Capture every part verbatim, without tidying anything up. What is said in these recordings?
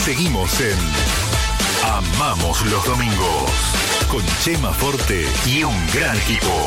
Seguimos en Amamos los Domingos con Chema Forte y un gran equipo.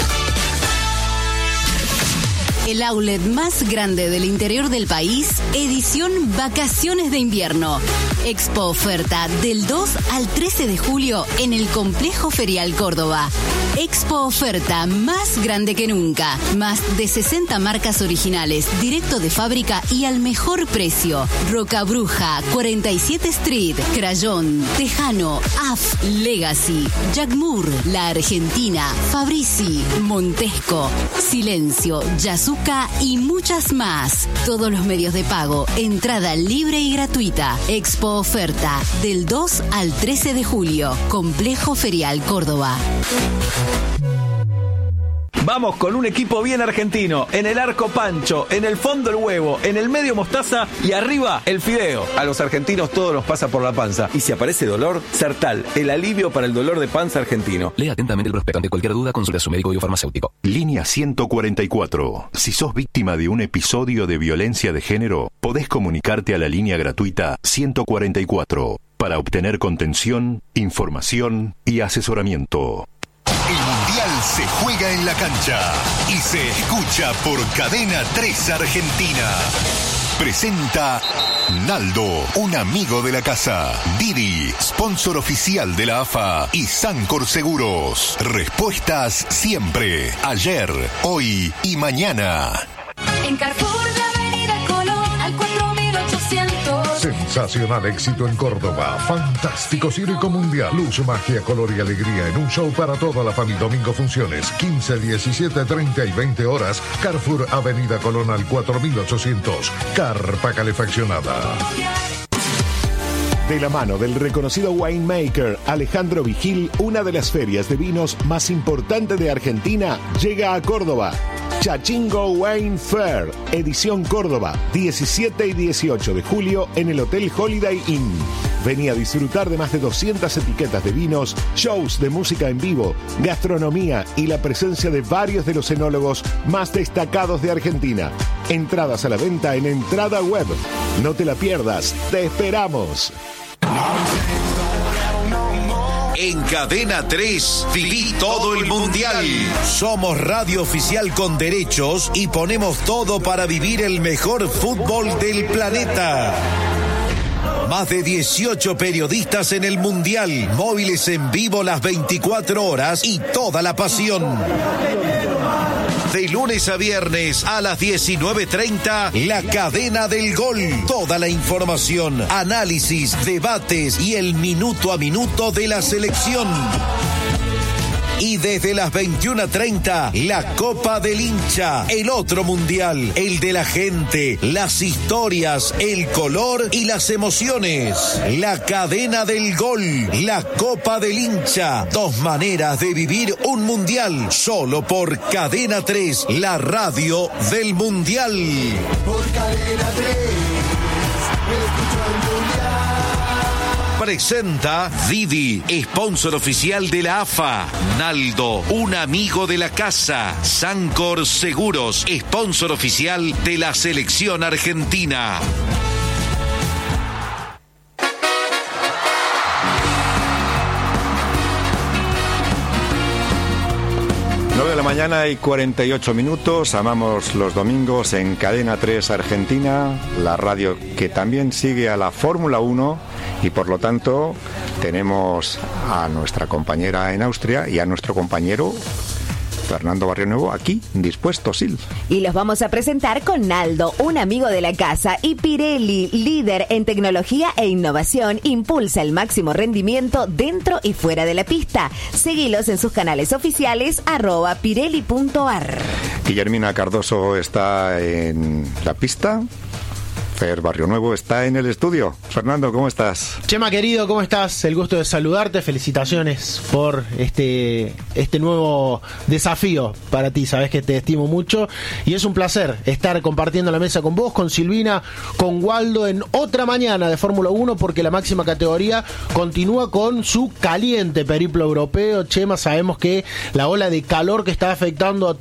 El outlet más grande del interior del país, edición Vacaciones de Invierno. Expo Oferta del dos al trece de julio en el Complejo Ferial Córdoba. Expo Oferta más grande que nunca. Más de sesenta marcas originales, directo de fábrica y al mejor precio. Roca Bruja, cuarenta y siete Street, Crayón, Tejano, A F, Legacy, Jack Moore, La Argentina, Fabrizi, Montesco, Silencio, Yazuca y muchas más. Todos los medios de pago, entrada libre y gratuita. Expo Oferta del dos al trece de julio. Complejo Ferial Córdoba. Vamos con un equipo bien argentino. En el arco Pancho, en el fondo el huevo, en el medio mostaza y arriba el fideo. A los argentinos todo nos pasa por la panza. Y si aparece dolor, Sertal, el alivio para el dolor de panza argentino. Lea atentamente el prospecto. Ante cualquier duda, consulta a su médico biofarmacéutico. Línea ciento cuarenta y cuatro. Si sos víctima de un episodio de violencia de género, podés comunicarte a la línea gratuita ciento cuarenta y cuatro para obtener contención, información y asesoramiento. El Mundial se juega en la cancha y se escucha por Cadena tres Argentina. Presenta Naldo, un amigo de la casa. Didi, sponsor oficial de la A F A y Sancor Seguros. Respuestas siempre, ayer, hoy y mañana. En Carrefour de Avenida Colón al cuatro mil ochocientos. Sensacional éxito en Córdoba. Fantástico circo mundial. Luz, magia, color y alegría en un show para toda la familia. Domingo funciones quince, diecisiete, treinta y veinte horas. Carrefour Avenida Colón al cuatro mil ochocientos. Carpa calefaccionada. De la mano del reconocido winemaker Alejandro Vigil, una de las ferias de vinos más importantes de Argentina llega a Córdoba. Chachingo Wine Fair, edición Córdoba, diecisiete y dieciocho de julio en el Hotel Holiday Inn. Vení a disfrutar de más de doscientas etiquetas de vinos, shows de música en vivo, gastronomía y la presencia de varios de los enólogos más destacados de Argentina. Entradas a la venta en Entrada Web. No te la pierdas, te esperamos. En Cadena tres, viví todo el Mundial. Somos radio oficial con derechos y ponemos todo para vivir el mejor fútbol del planeta. Más de dieciocho periodistas en el Mundial, móviles en vivo las veinticuatro horas y toda la pasión. De lunes a viernes a las diecinueve treinta, La Cadena del Gol. Toda la información, análisis, debates y el minuto a minuto de la selección. Y desde las veintiuna treinta, la Copa del Hincha, el otro mundial, el de la gente, las historias, el color y las emociones. La Cadena del Gol, la Copa del Hincha, dos maneras de vivir un mundial, solo por Cadena tres, la radio del mundial. Por Cadena tres, escucho el mundial. Presenta Didi, sponsor oficial de la A F A. Naldo, un amigo de la casa. Sancor Seguros, sponsor oficial de la selección argentina. nueve de la mañana y cuarenta y ocho minutos. Amamos los domingos en Cadena tres Argentina, la radio que también sigue a la Fórmula uno y por lo tanto tenemos a nuestra compañera en Austria y a nuestro compañero Fernando Barrionuevo aquí, dispuesto, Sil. Y los vamos a presentar con Naldo, un amigo de la casa, y Pirelli, líder en tecnología e innovación, impulsa el máximo rendimiento dentro y fuera de la pista. Seguilos en sus canales oficiales, arroba pirelli punto ar. Guillermina Cardoso está en la pista. Fer Barrionuevo está en el estudio. Fernando, ¿cómo estás? Chema, querido, ¿cómo estás? El gusto de saludarte. Felicitaciones por este, este nuevo desafío para ti. Sabes que te estimo mucho y es un placer estar compartiendo la mesa con vos, con Silvina, con Waldo en otra mañana de Fórmula uno, porque la máxima categoría continúa con su caliente periplo europeo. Chema, sabemos que la ola de calor que está afectando a toda Europa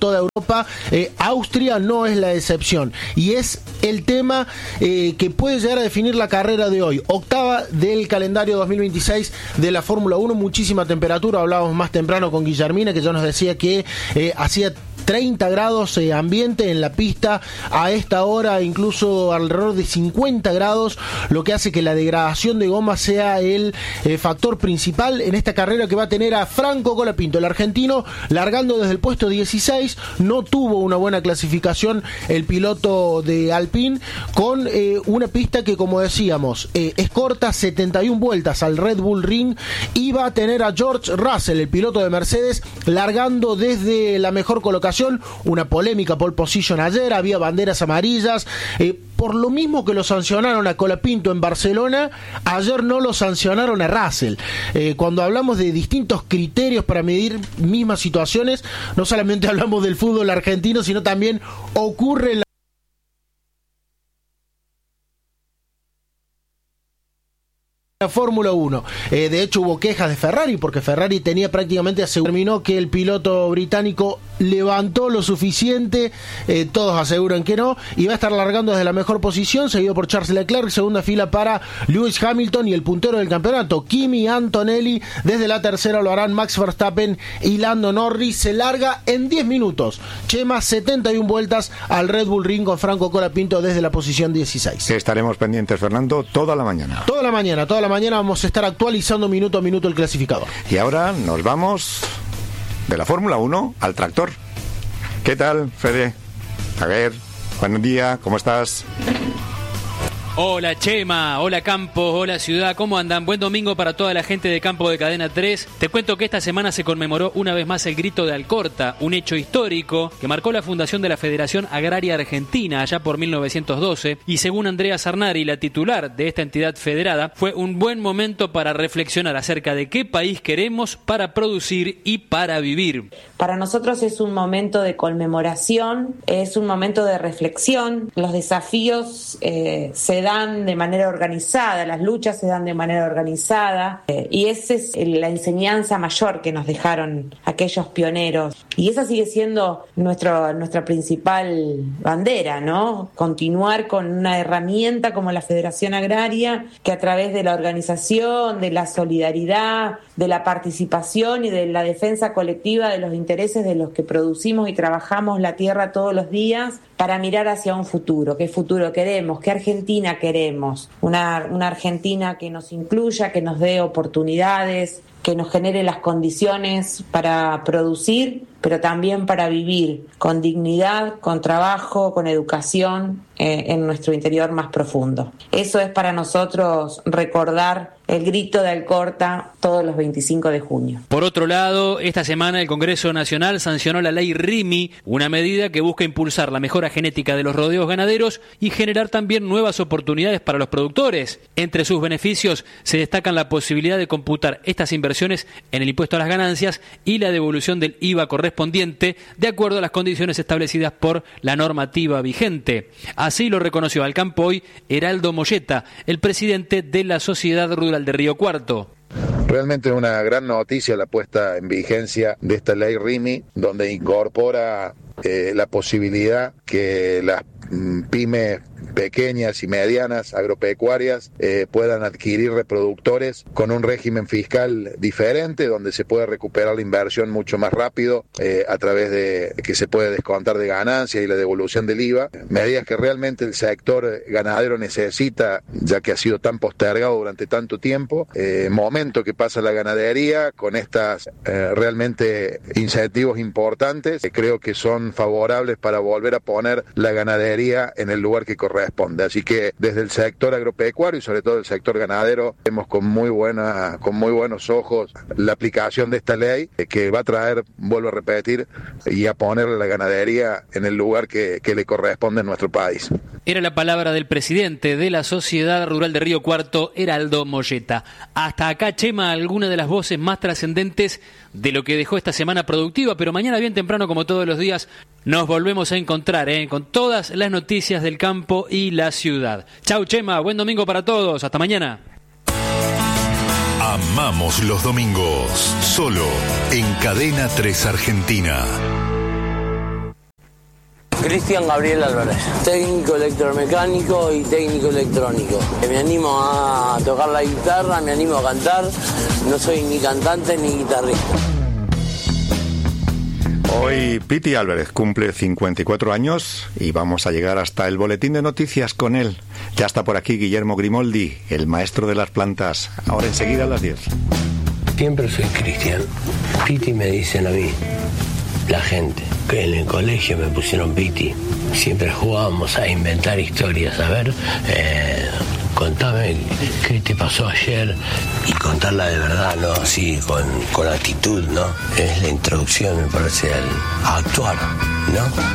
Europa. Eh, Austria no es la excepción. Y es el tema eh, que puede llegar a definir la carrera de hoy. Octava del calendario dos mil veintiséis de la Fórmula uno, muchísima temperatura. Hablábamos más temprano con Guillermina, que ya nos decía que eh, hacía treinta grados eh, ambiente en la pista a esta hora, incluso alrededor de cincuenta grados, lo que hace que la degradación de goma sea el eh, factor principal en esta carrera que va a tener a Franco Colapinto, el argentino, largando desde el puesto dieciséis. No tuvo una buena clasificación el piloto de Alpine, con eh, una pista que, como decíamos, eh, es corta, setenta y una vueltas al Red Bull Ring, y va a tener a George Russell, el piloto de Mercedes, largando desde la mejor colocación. Una polémica pole position ayer, había banderas amarillas, eh, por lo mismo que lo sancionaron a Colapinto en Barcelona, ayer no lo sancionaron a Russell. Eh, cuando hablamos de distintos criterios para medir mismas situaciones, no solamente hablamos del fútbol argentino, sino también ocurre en la la Fórmula uno. Eh, de hecho, hubo quejas de Ferrari, porque Ferrari tenía prácticamente asegurado, terminó que el piloto británico levantó lo suficiente, eh, todos aseguran que no, y va a estar largando desde la mejor posición, seguido por Charles Leclerc, segunda fila para Lewis Hamilton, y el puntero del campeonato, Kimi Antonelli. Desde la tercera lo harán Max Verstappen y Lando Norris. Se larga en diez minutos, Chema, setenta y una vueltas al Red Bull Ring con Franco Colapinto desde la posición dieciséis. Estaremos pendientes, Fernando, toda la mañana. Toda la mañana, toda la mañana vamos a estar actualizando minuto a minuto el clasificador. Y ahora nos vamos de la Fórmula uno al tractor. ¿Qué tal, Fede? A ver, buen día, ¿cómo estás? Hola Chema, hola Campos, hola Ciudad, ¿cómo andan? Buen domingo para toda la gente de Campo de Cadena tres. Te cuento que esta semana se conmemoró una vez más el Grito de Alcorta, un hecho histórico que marcó la fundación de la Federación Agraria Argentina allá por mil novecientos doce, y según Andrea Sarnari, la titular de esta entidad federada, fue un buen momento para reflexionar acerca de qué país queremos para producir y para vivir. Para nosotros es un momento de conmemoración, es un momento de reflexión. Los desafíos eh, se dan de manera organizada, las luchas se dan de manera organizada, eh, y esa es la enseñanza mayor que nos dejaron aquellos pioneros, y esa sigue siendo nuestro, nuestra principal bandera, ¿no? Continuar con una herramienta como la Federación Agraria, que a través de la organización, de la solidaridad, de la participación y de la defensa colectiva de los intereses de los que producimos y trabajamos la tierra todos los días, para mirar hacia un futuro. ¿Qué futuro queremos? ¿Qué Argentina queremos? Una, una Argentina que nos incluya, que nos dé oportunidades, que nos genere las condiciones para producir, pero también para vivir con dignidad, con trabajo, con educación eh, en nuestro interior más profundo. Eso es para nosotros recordar el Grito de Alcorta todos los veinticinco de junio. Por otro lado, esta semana el Congreso Nacional sancionó la ley RIMI, una medida que busca impulsar la mejora genética de los rodeos ganaderos y generar también nuevas oportunidades para los productores. Entre sus beneficios se destacan la posibilidad de computar estas inversiones en el impuesto a las ganancias y la devolución del I V A correspondiente de acuerdo a las condiciones establecidas por la normativa vigente. Así lo reconoció al campo hoy Heraldo Molleta, el presidente de la Sociedad Rural de Río Cuarto. Realmente una gran noticia la puesta en vigencia de esta ley RIMI, donde incorpora eh, la posibilidad que las mm, pymes pequeñas y medianas agropecuarias eh, puedan adquirir reproductores con un régimen fiscal diferente, donde se puede recuperar la inversión mucho más rápido eh, a través de que se puede descontar de ganancias y la devolución del I V A, medidas que realmente el sector ganadero necesita, ya que ha sido tan postergado durante tanto tiempo. Eh, momento que pasa la ganadería con estas eh, realmente incentivos importantes, que creo que son favorables para volver a poner la ganadería en el lugar que corresponde. Así que desde el sector agropecuario y sobre todo el sector ganadero vemos con muy buena, con muy buenos ojos la aplicación de esta ley, que va a traer, vuelvo a repetir, y a poner la ganadería en el lugar que, que le corresponde en nuestro país. Era la palabra del presidente de la Sociedad Rural de Río Cuarto, Heraldo Molleta. Hasta acá, Chema, alguna de las voces más trascendentes de lo que dejó esta semana productiva, pero mañana bien temprano, como todos los días, nos volvemos a encontrar ¿eh? con todas las noticias del campo y la ciudad. Chau, Chema, buen domingo para todos, hasta mañana. Amamos los domingos, solo en Cadena tres Argentina. Cristian Gabriel Álvarez, técnico electromecánico y técnico electrónico. Me animo a tocar la guitarra, me animo a cantar, no soy ni cantante ni guitarrista. Hoy Piti Álvarez cumple cincuenta y cuatro años y vamos a llegar hasta el boletín de noticias con él. Ya está por aquí Guillermo Grimoldi, el maestro de las plantas. Ahora enseguida a las diez. Siempre soy Cristian. Piti me dicen a mí, la gente, que en el colegio me pusieron Piti. Siempre jugábamos a inventar historias, a ver, eh, contame qué te pasó ayer y contarla de verdad, ¿no? Así, con, con actitud, ¿no? Es la introducción, me parece, al, a actuar, ¿no?